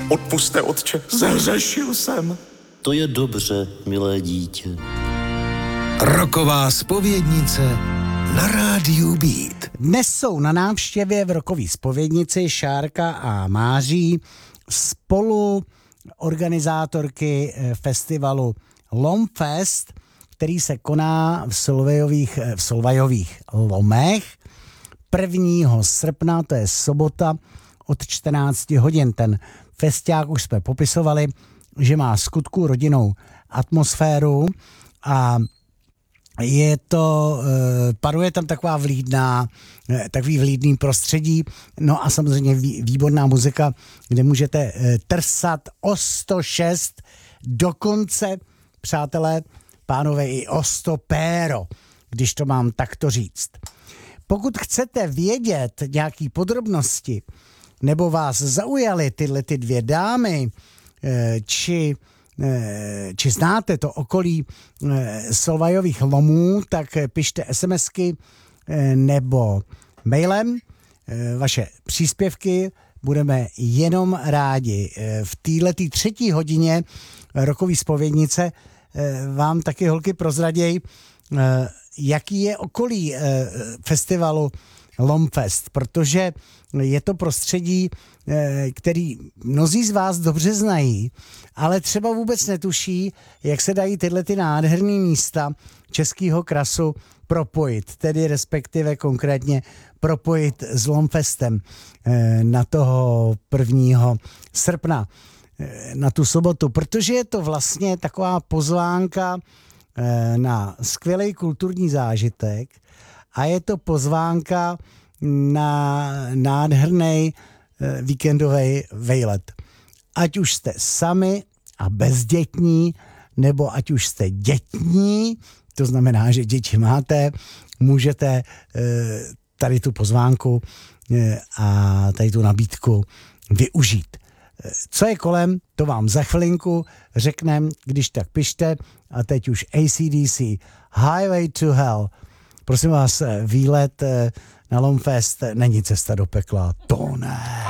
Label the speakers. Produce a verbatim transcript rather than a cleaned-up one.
Speaker 1: Odpuste, otče, zahřešil jsem.
Speaker 2: To je dobře, milé dítě.
Speaker 3: Roková zpovědnice na rádiu Beat.
Speaker 4: Dnes jsou na návštěvě v Rokové zpovědnici Šárka a Máří, spolu organizátorky festivalu Lomfest, který se koná v Solvajových, v Solvajových Lomech prvního srpna, to je sobota od čtrnáct hodin. Ten festiák už jsme popisovali, že má skutku rodinnou atmosféru a je to, panuje tam taková vlídná, takový vlídný prostředí, no a samozřejmě výborná muzika, kde můžete trsat o sto šest, dokonce, přátelé, pánové, i o sto péro, když to mám takto říct. Pokud chcete vědět nějaký podrobnosti, nebo vás zaujaly tyhle ty dvě dámy, či či znáte to okolí Solvajových Lomů, tak pište SMSky nebo mailem vaše příspěvky. Budeme jenom rádi. V této třetí hodině Rokové zpovědnice vám taky holky prozraděj, jaký je okolí festivalu Lomfest, protože je to prostředí, který mnozí z vás dobře znají, ale třeba vůbec netuší, jak se dají tyhle ty nádherné místa českého krasu propojit, tedy respektive konkrétně propojit s Lomfestem na toho prvního srpna, na tu sobotu, protože je to vlastně taková pozvánka na skvělý kulturní zážitek a je to pozvánka na nádherný víkendový vejlet. Ať už jste sami a bezdětní, nebo ať už jste dětní, to znamená, že děti máte, můžete tady tu pozvánku a tady tu nabídku využít. Co je kolem, to vám za chvilinku řekneme, když tak pište. A teď už A C D C, Highway to Hell. Prosím vás, výlet na Lomfest není cesta do pekla, to ne.